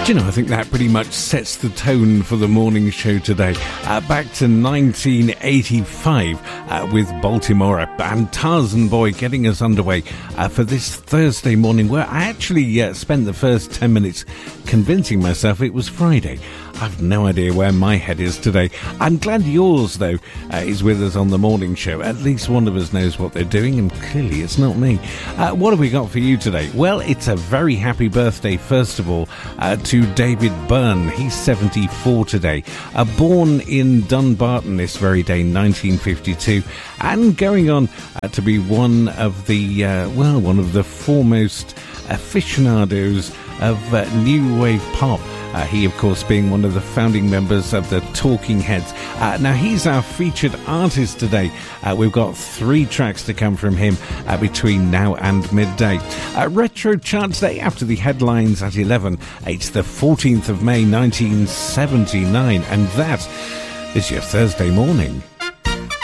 Do you know, I think that pretty much sets the tone for the morning show today. Back to 1985 with Baltimore and Tarzan Boy getting us underway for this Thursday morning, where I actually spent the first 10 minutes convincing myself it was Friday. I've no idea where my head is today. I'm glad yours, though, is with us on the morning show. At least one of us knows what they're doing, and clearly it's not me. What have we got for you today? Well, it's a very happy birthday, first of all, to David Byrne. He's 74 today. Born in Dunbarton this very day, 1952, and going on to be one of the foremost aficionados of new wave pop. He, of course, being one of the founding members of the Talking Heads. Now, he's our featured artist today. We've got 3 tracks to come from him between now and midday. Retro Chart today, after the headlines at 11. It's the 14th of May, 1979, and that is your Thursday morning.